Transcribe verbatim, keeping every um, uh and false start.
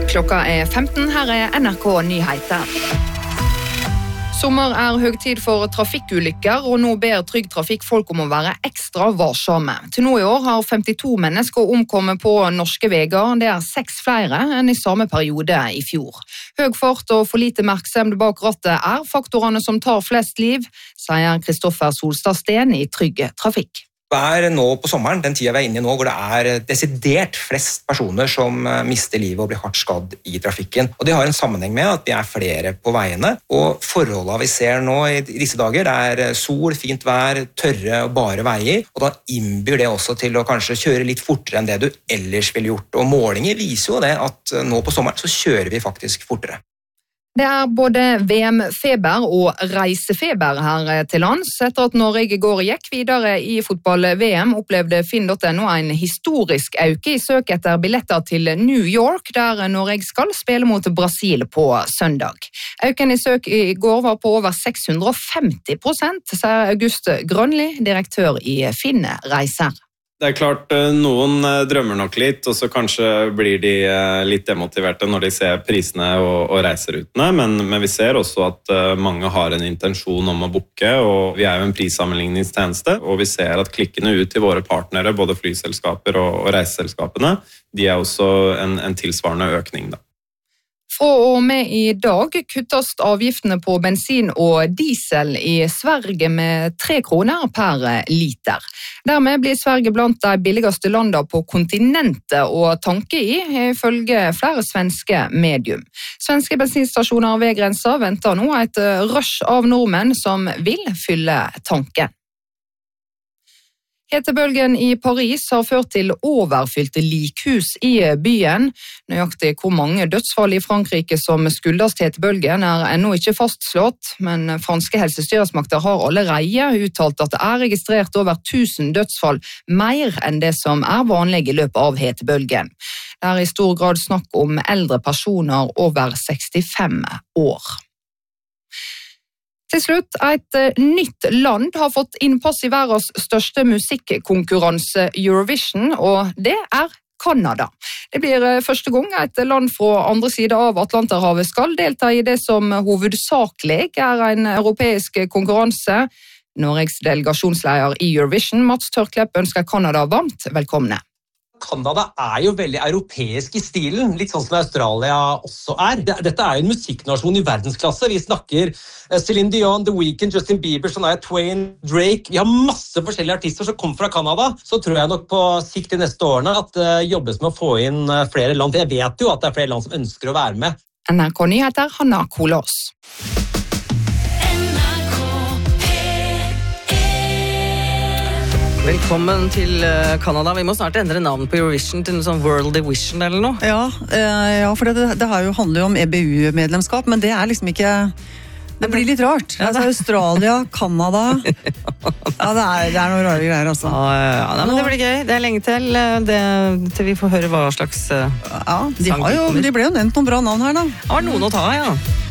Klokka er femten, her er N R K Nyheter. Sommer er høgtid for trafikkulykker, og nå ber Trygg Trafikk folk om å være ekstra varsomme. Til nå i år har femtito mennesker omkommet på norske veier, det er seks flere enn i samme periode i fjor. Høg fart og for lite merksemd bak rattet er faktorene som tar flest liv, sier Kristoffer Solstad Steen i Trygg Trafikk. Det er nå på sommeren, den tida vi er inne i nå, hvor det er desidert flest personer som mister livet og blir hardt skadd i trafikken. Og det har en sammenheng med at vi er flere på veiene, og forholdene vi ser nå i disse dager, det er sol, fint vær, tørre og bare veier, og da innbyr det også til å kanskje kjøre litt fortere enn det du ellers ville gjort. Og målinger viser jo det at nå på sommeren så kjører vi faktisk fortere. Det er både V M-feber og reisefeber her til lands. Etter at Norge i går gikk videre i fotball-V M, opplevde Finn punktum no en historisk øke i søk etter billetter til New York, der Norge skal spille mot Brasil på søndag. Øken i søk i går var på over seks hundre og femti prosent, sier August Grønli, direktør i Finn Reiser. Det er klart, noen drømmer nok litt, og så kanskje blir de litt demotiverte når de ser prisene og, og reiserutene, men, men vi ser også at mange har en intensjon om å booke, og vi er jo en prissammenligningstjeneste, og vi ser at klikkene ut til våre partnere, både flyselskaper og, og reiseselskapene, de er også en, en tilsvarende økning da. Fra og med i dag kuttes avgiftene på bensin og diesel i Sverige med tre kroner per liter. Dermed blir Sverige blant de billigste landene på kontinentet å tanke i, ifølge flere svenske medium. Svenske bensinstasjoner ved grensa venter nå et rush av nordmenn som vil fylle tanken. Hetebølgen i Paris har ført til overfylte likhus i byen. Nøyaktig hvor mange dødsfall i Frankrike som skyldes hetebølgen er ennå ikke fastslått, men franske helsestyresmakter har allerede uttalt at det er registrert over tusen dødsfall, mer enn det som er vanlig i løpet av hetebølgen. Det er i stor grad snakk om eldre personer over sekstifem år. Til slutt, et nytt land har fått innpass i verdens største musikkonkurranse Eurovision, og det er Kanada. Det blir første gang et land fra andre siden av Atlanterhavet skal delta i det som hovedsakelig er en europeisk konkurranse. Norges delegasjonsleder i Eurovision, Mats Tørklepp, ønsker Kanada varmt velkomne. Kanada er jo veldig europeisk i stilen, litt sånn som Australia også er. Dette er jo en musikknasjon i verdensklasse. Vi snakker Celine Dion, The Weeknd, Justin Bieber, Shania Twain, Drake. Vi har masse forskjellige artister som kommer fra Kanada. Så tror jeg nok på sikt de neste årene at det jobbes med å få inn flere land. Jeg vet jo at det er flere land som ønsker å være med. N R K Nyheter, Hanna Kolås. Velkommen til Kanada. Vi må snart endre navn på Eurovision til noe sånn World Division eller noe. Ja, ja for det, det har jo handler jo om E B U-medlemskap, men det er liksom ikke... Det blir litt rart. Ja, altså, Australia, Kanada... Ja, det er, det er noen rare greier, altså. Ja, ja, ja, men det blir gøy. Det er lenge til, det, til vi får høre hva slags uh, ja, de, har jo, de ble jo nevnt noen bra navn her, da. Det var noen å ta, ja.